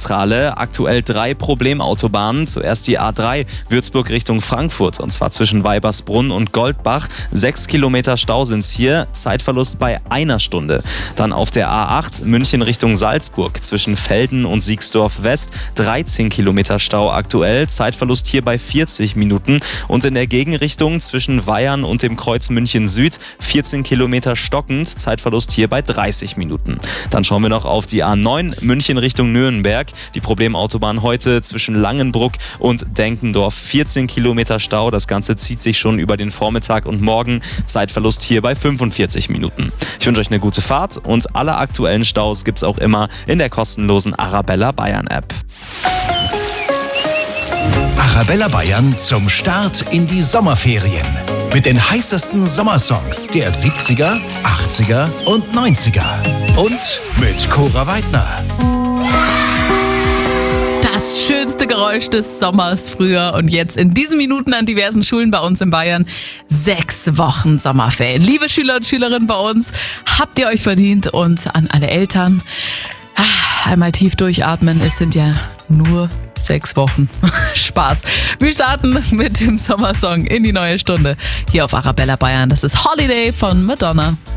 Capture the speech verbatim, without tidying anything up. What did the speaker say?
Verkehrszentrale. Aktuell drei Problemautobahnen. Zuerst die A drei Würzburg Richtung Frankfurt und zwar zwischen Weibersbrunn und Goldbach. Sechs Kilometer Stau sind's hier, Zeitverlust bei einer Stunde. Dann auf der A acht München Richtung Salzburg zwischen Velden und Siegsdorf West. dreizehn Kilometer Stau aktuell, Zeitverlust hier bei vierzig Minuten. Und in der Gegenrichtung zwischen Weyern und dem Kreuz München Süd vierzehn Kilometer stockend, Zeitverlust hier bei dreißig Minuten. Dann schauen wir noch auf die A neun München Richtung Nürnberg. Die Problemautobahn heute zwischen Langenbruck und Denkendorf. vierzehn Kilometer Stau. Das Ganze zieht sich schon über den Vormittag und Morgen. Zeitverlust hier bei fünfundvierzig Minuten. Ich wünsche euch eine gute Fahrt und alle aktuellen Staus gibt's auch immer in der kostenlosen Arabella Bayern App. Arabella Bayern zum Start in die Sommerferien. Mit den heißesten Sommersongs der siebziger, achtziger und neunziger. Und mit Cora Weidner. Das schönste Geräusch des Sommers früher und jetzt in diesen Minuten an diversen Schulen bei uns in Bayern. Sechs Wochen Sommerferien. Liebe Schüler und Schülerinnen bei uns, habt ihr euch verdient und an alle Eltern. Einmal tief durchatmen, es sind ja nur sechs Wochen. Spaß. Wir starten mit dem Sommersong in die neue Stunde hier auf Arabella Bayern. Das ist Holiday von Madonna.